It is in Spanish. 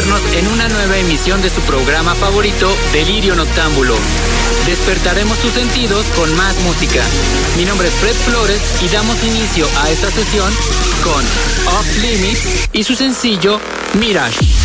acompañarnos en una nueva emisión de su programa favorito, Delirio Noctámbulo. Despertaremos tus sentidos con más música. Mi nombre es Fred Flores y damos inicio a esta sesión con Off Limits y su sencillo Mirage.